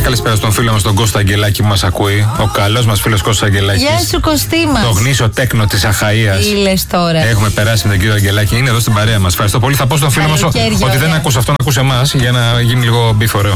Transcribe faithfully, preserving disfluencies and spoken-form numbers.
καλησπέρα στον φίλο μας τον Κώστα Αγγελάκη που μας ακούει. Ο καλός μας φίλος Κώστας Αγγελάκης. Γεια σου, Κωστή μας. Το γνήσιο τέκνο της Αχαΐας. Τι λες τώρα. Έχουμε περάσει με τον κύριο Αγγελάκη. Είναι εδώ στην παρέα μας. Ευχαριστώ πολύ. Θα πω στον φίλο μας ότι δεν ακούς αυτό, να ακούς εμάς για να γίνει λίγο μπιφ ωραίο.